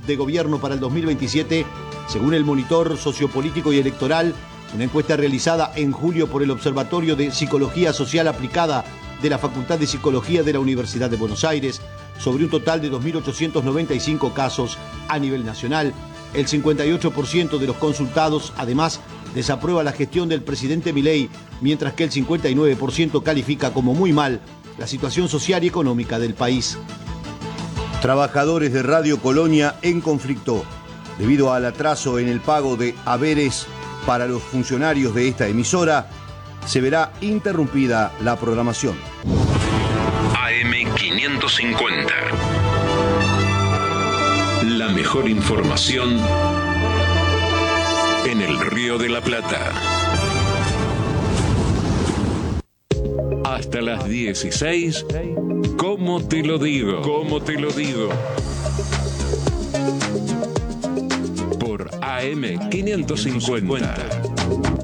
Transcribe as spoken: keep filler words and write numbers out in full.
de gobierno para el dos mil veintisiete, según el Monitor Sociopolítico y Electoral, una encuesta realizada en julio por el Observatorio de Psicología Social Aplicada de la Facultad de Psicología de la Universidad de Buenos Aires, sobre un total de dos mil ochocientos noventa y cinco casos a nivel nacional. El cincuenta y ocho por ciento de los consultados, además, desaprueba la gestión del presidente Milei, mientras que el cincuenta y nueve por ciento califica como muy mal la situación social y económica del país. Trabajadores de Radio Colonia en conflicto debido al atraso en el pago de haberes para los funcionarios de esta emisora. Se verá interrumpida la programación. A M quinientos cincuenta. La mejor información en el Río de la Plata. Hasta las dieciséis, ¿cómo te lo digo? ¿Cómo te lo digo? Por A M quinientos cincuenta.